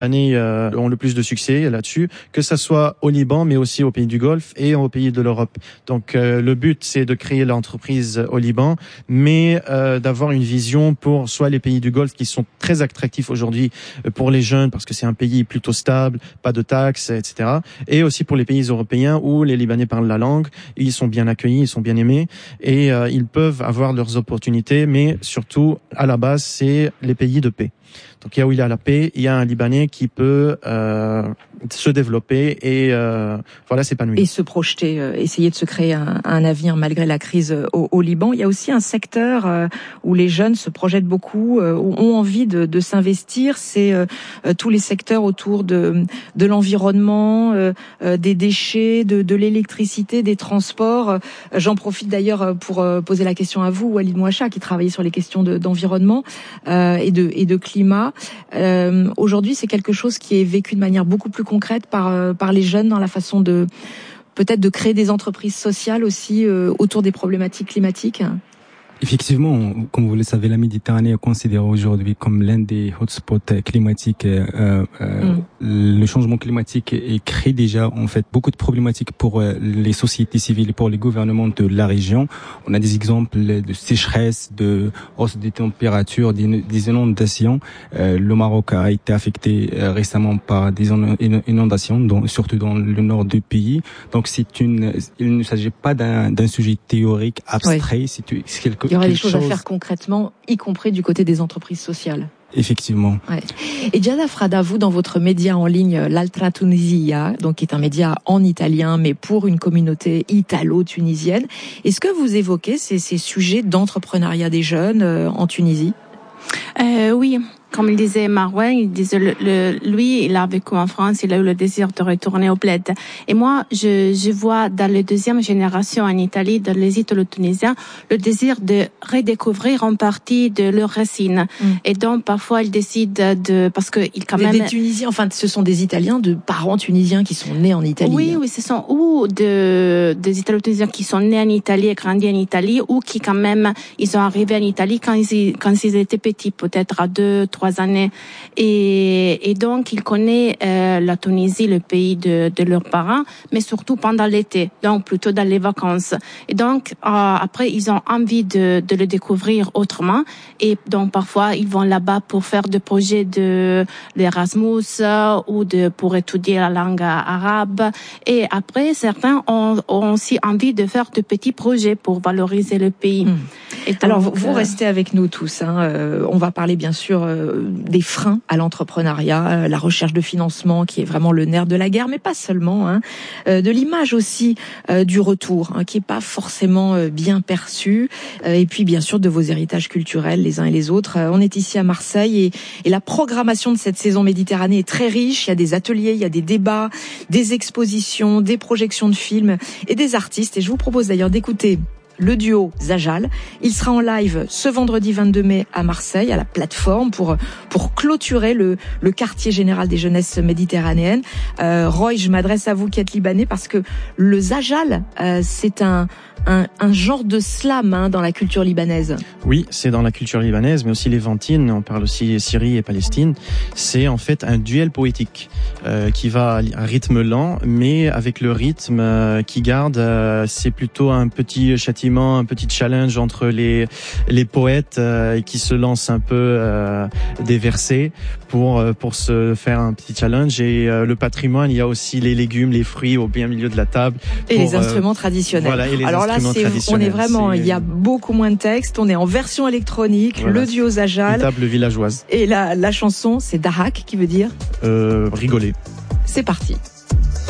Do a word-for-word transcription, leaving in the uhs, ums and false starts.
Libanais euh, ont le plus de succès là-dessus, que ça soit au Liban, mais aussi aux pays du Golfe et aux pays de l'Europe. Donc euh, le but, c'est de créer l'entreprise au Liban, mais euh, d'avoir une vision pour soit les pays du Golfe qui sont très attractifs aujourd'hui pour les jeunes parce que c'est un pays plutôt stable, pas de taxes, et cetera. Et aussi pour les pays européens où les Libanais parlent la langue, ils sont bien accueillis, ils sont bien aimés et euh, ils peuvent avoir leurs opportunités, mais surtout à la base, c'est les pays de paix. Donc, il y a où il y a la paix, il y a un Libanais qui peut euh, se développer et euh, voilà, s'épanouir. Et se projeter, euh, essayer de se créer un, un avenir malgré la crise au, au Liban. Il y a aussi un secteur euh, où les jeunes se projettent beaucoup, euh, ont envie de, de s'investir. C'est euh, tous les secteurs autour de, de l'environnement, euh, euh, des déchets, de, de l'électricité, des transports. Euh, j'en profite d'ailleurs pour euh, poser la question à vous, Walid Mouacha, qui travaillait sur les questions de, d'environnement euh, et de, et de climat. Euh, aujourd'hui, c'est quelque chose qui est vécu de manière beaucoup plus concrète par euh, par les jeunes dans la façon de peut-être de créer des entreprises sociales aussi euh, autour des problématiques climatiques. Effectivement, comme vous le savez, la Méditerranée est considérée aujourd'hui comme l'un des hotspots climatiques. Euh, euh, mm. Le changement climatique crée déjà en fait beaucoup de problématiques pour les sociétés civiles et pour les gouvernements de la région. On a des exemples de sécheresse, de hausse des températures, des inondations. Euh, le Maroc a été affecté récemment par des inondations, donc, surtout dans le nord du pays. Donc c'est une, il ne s'agit pas d'un, d'un sujet théorique abstrait. Oui. C'est, c'est quelque Il y aurait des choses chose... à faire concrètement, y compris du côté des entreprises sociales. Effectivement. Ouais. Et Giada Frada, vous, dans votre média en ligne, l'Altra Tunisia, donc qui est un média en italien, mais pour une communauté italo-tunisienne, est-ce que vous évoquez ces, ces sujets d'entrepreneuriat des jeunes euh, en Tunisie ? euh, Oui. Comme il disait Marouane, il disait le, le, lui, il a vécu en France, il a eu le désir de retourner au bled. Et moi, je, je vois dans la deuxième génération en Italie, dans les Italo-Tunisiens, le désir de redécouvrir en partie de leurs racines. Mm. Et donc, parfois, ils décident de, parce que ils quand des, même. Des Tunisiens, enfin, ce sont des Italiens de parents tunisiens qui sont nés en Italie. Oui, oui, ce sont ou de, des Italo-Tunisiens qui sont nés en Italie et grandis en Italie, ou qui quand même, ils sont arrivés en Italie quand ils, quand ils étaient petits, peut-être à deux, trois années, et, et donc il connaît euh, la Tunisie, le pays de, de leurs parents, mais surtout pendant l'été, donc plutôt dans les vacances. Et donc euh, après ils ont envie de, de le découvrir autrement, et donc parfois ils vont là-bas pour faire des projets de l'Erasmus ou de pour étudier la langue arabe. Et après certains ont, ont aussi envie de faire de petits projets pour valoriser le pays. Mmh. Et donc, alors vous, vous restez avec nous tous. Hein. Euh, on va parler bien sûr euh, des freins à l'entrepreneuriat, la recherche de financement qui est vraiment le nerf de la guerre, mais pas seulement, hein, euh, de l'image aussi euh, du retour, hein, qui est pas forcément euh, bien perçue, euh, et puis bien sûr de vos héritages culturels les uns et les autres. Euh, on est ici à Marseille et, et la programmation de cette saison Méditerranée est très riche. Il y a des ateliers, il y a des débats, des expositions, des projections de films et des artistes. Et je vous propose d'ailleurs d'écouter le duo Zajal. Il sera en live ce vendredi vingt-deux mai à Marseille, à la plateforme, pour pour clôturer le le quartier général des jeunesses méditerranéennes. Euh, Roy, je m'adresse à vous qui êtes libanais, parce que le Zajal, euh, c'est un Un, un genre de slam, hein, dans la culture libanaise. Oui, c'est dans la culture libanaise, mais aussi levantine. On parle aussi Syrie et Palestine. C'est en fait un duel poétique euh, qui va à rythme lent, mais avec le rythme euh, qui garde. Euh, c'est plutôt un petit châtiment, un petit challenge entre les les poètes euh, qui se lancent un peu euh, des versets pour pour se faire un petit challenge. Et euh, le patrimoine, il y a aussi les légumes, les fruits au bien milieu de la table et pour, les instruments euh, traditionnels. Voilà, et les Alors là, c'est, on est vraiment, c'est... il y a beaucoup moins de texte, on est en version électronique, voilà, le duo Zajal. Une table villageoise. Et la, la chanson, c'est Dahak, qui veut dire euh, rigoler. C'est parti.